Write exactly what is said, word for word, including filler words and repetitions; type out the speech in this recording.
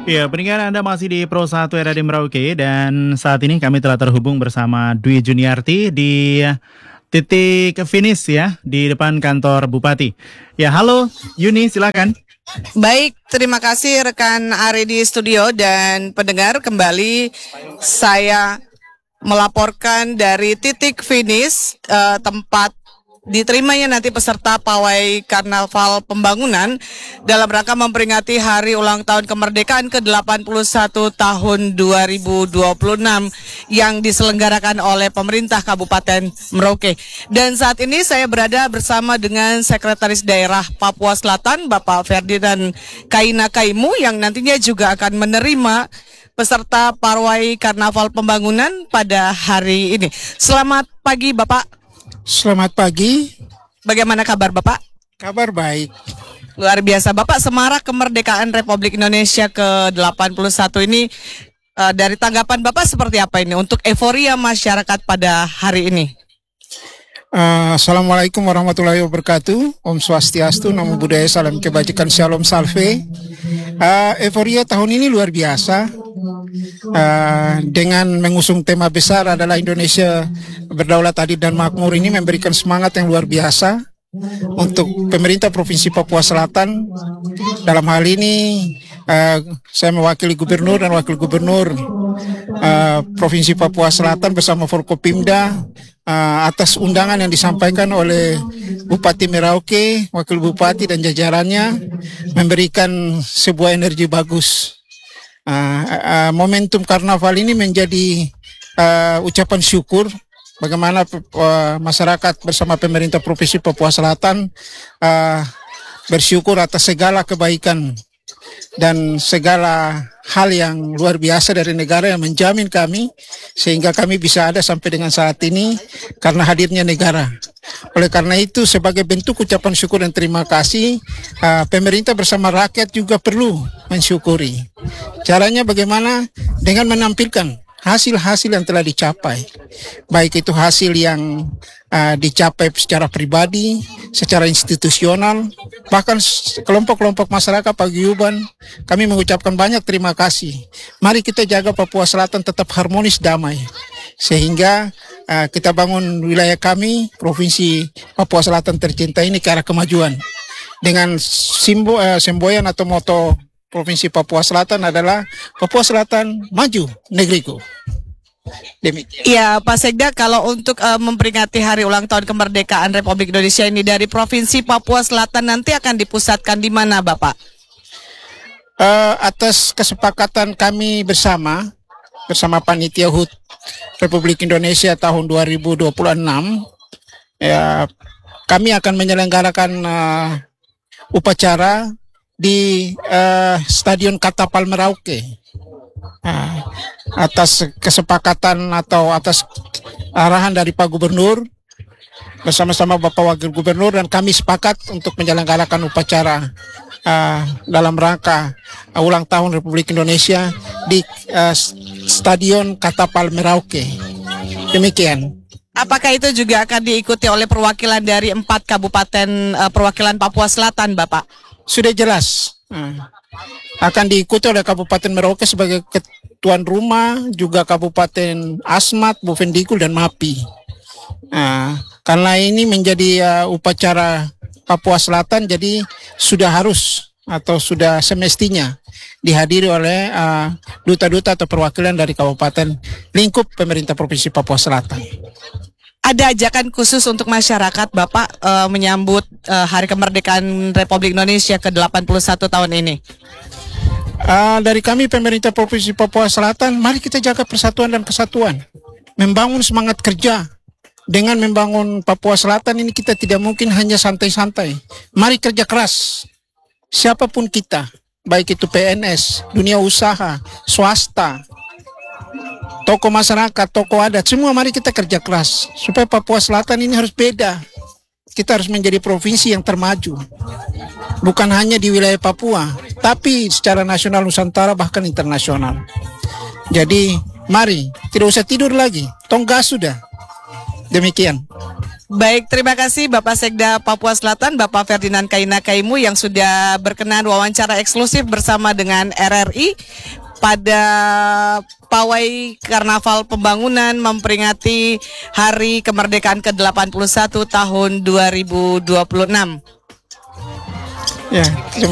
Ya, pendengar Anda masih di Pro satu R A D Merauke dan saat ini kami telah terhubung bersama Dwi Juniarti di titik finish ya di depan kantor Bupati. Ya, halo Yuni, silakan. Baik, terima kasih rekan Ari di studio dan pendengar, kembali saya melaporkan dari titik finish eh, tempat diterimanya nanti peserta pawai Karnaval Pembangunan dalam rangka memperingati hari ulang tahun kemerdekaan ke delapan puluh satu tahun dua ribu dua puluh enam yang diselenggarakan oleh pemerintah Kabupaten Merauke. Dan saat ini saya berada bersama dengan Sekretaris Daerah Papua Selatan Bapak Ferdinand Kaina Kaimu yang nantinya juga akan menerima peserta pawai Karnaval Pembangunan pada hari ini. Selamat pagi Bapak. Selamat pagi. Bagaimana kabar Bapak? Kabar baik. Luar biasa Bapak, semarak kemerdekaan Republik Indonesia ke delapan puluh satu ini, uh, dari tanggapan Bapak seperti apa ini untuk euforia masyarakat pada hari ini? Uh, Assalamualaikum warahmatullahi wabarakatuh. Om Swastiastu, Namo Buddhaya, Salam Kebajikan, Shalom Salve. Uh, euforia tahun ini luar biasa. Uh, dengan mengusung tema besar adalah Indonesia berdaulat, adil dan makmur, ini memberikan semangat yang luar biasa untuk pemerintah Provinsi Papua Selatan. Dalam hal ini uh, saya mewakili Gubernur dan Wakil Gubernur uh, Provinsi Papua Selatan bersama Forkopimda uh, atas undangan yang disampaikan oleh Bupati Merauke, Wakil Bupati dan jajarannya, memberikan sebuah energi bagus. Uh, uh, momentum karnaval ini menjadi uh, ucapan syukur bagaimana uh, masyarakat bersama pemerintah Provinsi Papua Selatan uh, bersyukur atas segala kebaikan dan segala hal yang luar biasa dari negara yang menjamin kami sehingga kami bisa ada sampai dengan saat ini karena hadirnya negara. Oleh karena itu, sebagai bentuk ucapan syukur dan terima kasih, uh, pemerintah bersama rakyat juga perlu mensyukuri. Caranya bagaimana? Dengan menampilkan hasil-hasil yang telah dicapai, baik itu hasil yang uh, dicapai secara pribadi, secara institusional, bahkan kelompok-kelompok masyarakat paguyuban. Kami mengucapkan banyak terima kasih. Mari kita jaga Papua Selatan tetap harmonis damai, sehingga uh, kita bangun wilayah kami, Provinsi Papua Selatan tercinta ini ke arah kemajuan. Dengan simbol uh, semboyan atau moto Provinsi Papua Selatan adalah Papua Selatan maju negeriku. Demikian. Iya Pak Sekda, kalau untuk uh, memperingati hari ulang tahun kemerdekaan Republik Indonesia ini dari Provinsi Papua Selatan nanti akan dipusatkan di mana Bapak? Uh, atas kesepakatan kami bersama bersama Panitia H U T Republik Indonesia tahun dua ribu dua puluh enam, ya, kami akan menyelenggarakan uh, upacara di uh, Stadion Katapal Merauke. Nah, atas kesepakatan atau atas arahan dari Pak Gubernur bersama-sama Bapak Wakil Gubernur dan kami sepakat untuk menyelenggarakan upacara uh, dalam rangka uh, ulang tahun Republik Indonesia di uh, Stadion Katapal Merauke. Demikian. Apakah itu juga akan diikuti oleh perwakilan dari empat kabupaten uh, perwakilan Papua Selatan, Bapak? Sudah jelas. Uh, akan diikuti oleh Kabupaten Merauke sebagai tuan rumah, juga Kabupaten Asmat, Bovendikul dan Mapi. Nah, karena ini menjadi uh, upacara Papua Selatan, jadi sudah harus atau sudah semestinya dihadiri oleh uh, duta-duta atau perwakilan dari kabupaten lingkup pemerintah Provinsi Papua Selatan. Ada ajakan khusus untuk masyarakat Bapak uh, menyambut uh, Hari Kemerdekaan Republik Indonesia ke delapan puluh satu tahun ini? Uh, dari kami pemerintah Provinsi Papua Selatan, mari kita jaga persatuan dan kesatuan, membangun semangat kerja. Dengan membangun Papua Selatan ini kita tidak mungkin hanya santai-santai. Mari kerja keras, siapapun kita, baik itu P N S, dunia usaha, swasta, tokoh masyarakat, tokoh adat, semua mari kita kerja keras supaya Papua Selatan ini harus beda. Kita harus menjadi provinsi yang termaju, bukan hanya di wilayah Papua, tapi secara nasional, Nusantara, bahkan internasional. Jadi mari, tidak usah tidur lagi, tong gas sudah. Demikian. Baik, terima kasih Bapak Sekda Papua Selatan, Bapak Ferdinand Kaina Kaimu yang sudah berkenan wawancara eksklusif bersama dengan R R I pada pawai Karnaval Pembangunan memperingati Hari Kemerdekaan ke delapan puluh satu tahun dua ribu dua puluh enam. Ya,